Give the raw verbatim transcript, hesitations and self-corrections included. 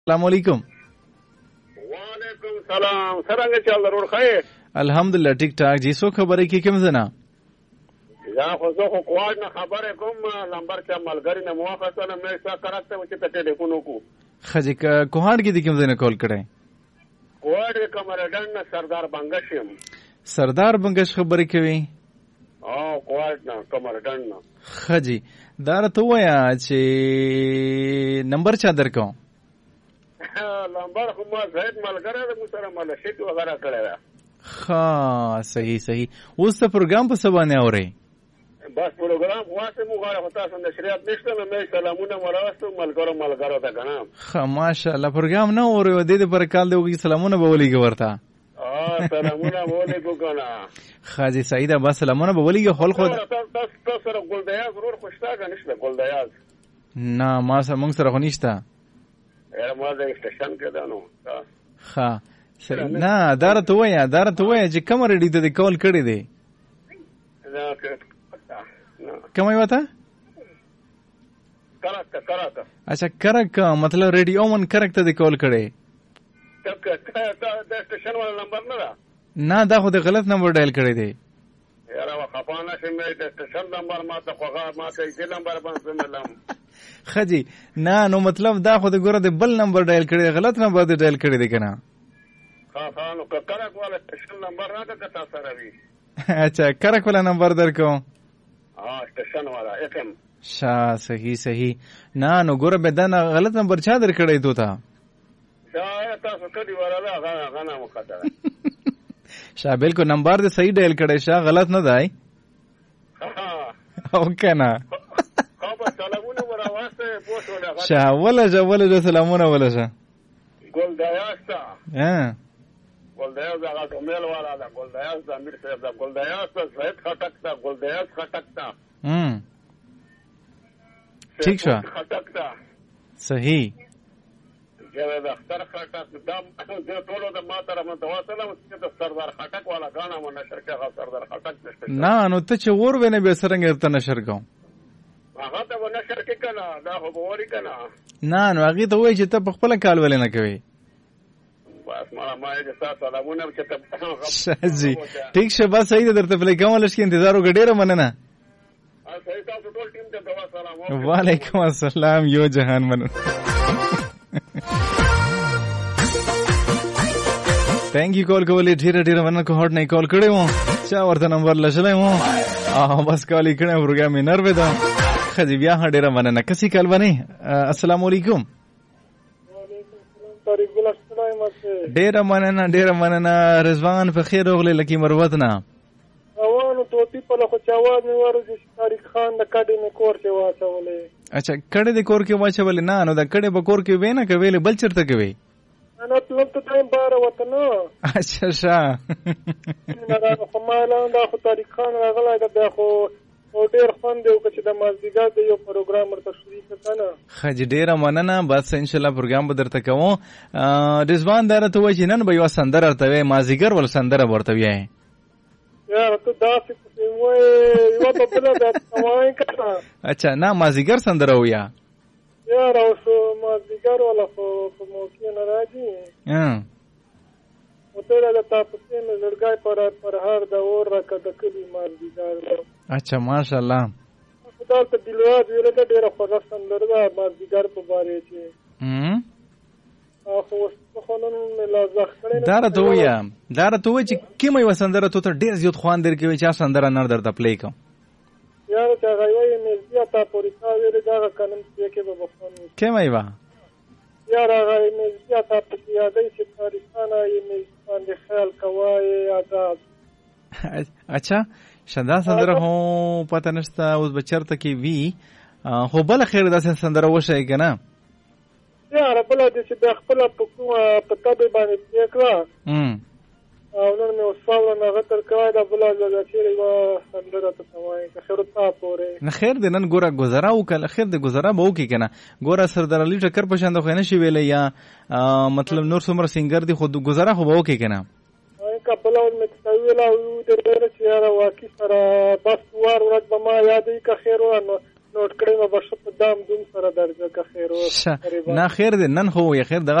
السلام علیکم. وعلیکم سلام. څنګه چل ضرور خیر؟ الحمدلله ټیک ټاک جی. سو خبرې کې کوم زنا؟ یا خو زه خو کوړ نه خبره کوم نمبر چې ملګری نه موافقه نه مې څه کارته و چې ته ټلیفون وکړو. خځه کوهاټ کې د کوم زنا کول کړي؟ کوړ کمرډن نه سردار بنگش يم. سردار بنگش خبرې کوي؟ او کوړ نه کمرډن نه. خځه دا راته وایا چې نمبر چا درکو؟ نمبر خو ما زید ملګری د مسره ملشت وغیرہ کړی دا. ها صحیح صحیح. اوس ته پروګرام په سبا نه اوري؟ بس پروګرام واسه مو غواړم تاسو د شریعت نشته نو مې سلامونه مراستو ملګرو ملګرو ته کنه. ها ماشاءالله پروګرام نه اوري و دې د پر کال دی سلامونه به ولېږي ورته. اه سلامونه ولېږو کنه. خاجي سعیده بس سلامونه به ولېږي خل خو تاسو تاسو سره ګلدیاز ورور خوشتا کنه ګلدیاز. نه ما سره موږ سره خو نشته. یاره ما د اسټیشن کې ده نو. ها نه دا راته وایا دا راته وایا چې کوم رډي ته کال کړی دی؟ کوم یو ته؟ کرک کرک. اچھا کرک مطلب ریډیو من کرک ته کال کړی؟ تک ته د اسټیشن ولا نمبر نه ده؟ نه دا خو د غلط نمبر ډایل کړی دی. یاره خپانه چې مې د اسټیشن نمبر ما ته خوغه ما ته یې نمبر باندې سملم. خجی نه نو مطلب دا خو د ګوره د بل نمبر ډایل کړی غلط نمبر دی ډایل کړی دی کنه. ها ها نو کرک والا اسټیشن نمبر نه ده که تاسو سره وی. اچھا کرک والا نمبر درکو؟ ها اسټیشن والا اف ام. شا صحیح صحیح. نه نو ګوره به دا غلط نمبر چا در کړی تو تا؟ شا تاسو کدی وراله غنا غنا مخاطره. شا بالکل نمبر دې صحیح ډایل کړی شا غلط نه دی. ها او کنه. شا ولا جا ولا جا سلامونه ولا شا ګل دیاستا. ها ګل دیاس هغه کومل والا دا ګل دیاس د امیر صاحب دا ګل دیاس زید خټک دا ګل دیاس خټک دا. هم ٹھیک شو خټک دا صحیح. جواد اختر خټک دا ټولو د ماتره متواصله چې د سردار خټک والا غاڼه مو نشر کړه. سردار خټک نشته. نه نو ته چې ور ونه به سرنګ ته نشر کوم. هغه ته ونشر کې کنه دا خو بوري کنه. نه نو هغه ته وای چې ته په خپل کال ولې نه کوي. بس ما ما دې تاسو سلامونه چې ته شاجي ٹھیک شه بس صحیح درته پلی کوم لږ کې انتظار وګډیره مننه. صحیح تاسو ټول ټیم ته دوا سلام. وعلیکم السلام یو جهان مننه. تhank you کال کولې ډیر ډیر مننه کو هټ نه کال کړې مو چا ورته نمبر لښلې مو اه بس کال کړه پروګرام یې نر ودا خدي بیا ډیر مننه کسي کال باندې. السلام علیکم. ډیر مننه ډیر مننه رضوان په خیر اوغله لکی مروت نه اوانو توتی په لخوا چاواد مې ورځ تاریخ خان د کډې مې کور کې واچولې. اچھا کډې د کور کې واچولې؟ نه نو د کډې به کور کې وې نه کوي بل چرته کوي؟ انا طلب ته ټایم بار وته نو. اچھا شا نه دا خو مالا دا خو تاریخ خان راغلی دا خو او ډیر خوند یو چې د مازدیګر د یو پروګرام ورته شریک کنه. خج ډیره مننه بس ان شاء الله پروګرام به درته کوم. رضوان دا راته وای چې نن به یو سندره ورته وای مازدیګر ول سندره ورته وای. یا ته دا څه وای یو په بل دا وای کنه. اچھا نه مازدیګر سندره ویا. یا راوسو مازدیګر ولا خو په موقع نه راځي. ها وته دا تاسو نه لړګای پر پر هر دا اور راکړه د کلی مازدیګر. اچھا ماشاءالله خدا ته دلواد ویل دا ډیره خوږه سندره ده مازدیګر په باره کې. هم خو خو نن لا ځخړې دا راته ویا دا راته وای چې کومه یو سندره ته ډیر زیات خوان درکوي چې سندره نر درته پلی کوم. یا چې غوي مې زیاته پوری تا ویل دا قانون کې به بخون کومه یو یا راغی مې زیاته په یادې چې تاریخانه یې مې باندې خیال کوي آزاد. اچھا شندا سندره هو پته نشته اوس بچرته کې وی خو بل خیر داسې سندره وشي کنه. یا رب له دې چې د خپل په کومه په تابع باندې وکړه هم او نن مې وصاله نه غتر کوي دا بل د چیرې وا سندره ته وایي که خیر ته پوره نه خیر دې نن ګوره گزارا وکړه خیر دې گزارا به وکړي کنه. ګوره سردار علي ټکر په شان د خو نه شي ویلې یا مطلب نور څومره سنگر دي خو گزارا خو به وکړي کنه. کپل او متویلا او د ډېر چې را واقع سره بس وار ورځ به ما یادې که خیر ونه نوٹ کړی ما بشه په دام دوم سره درځه که خیر نه خیر دی نن خو یې خیر دغه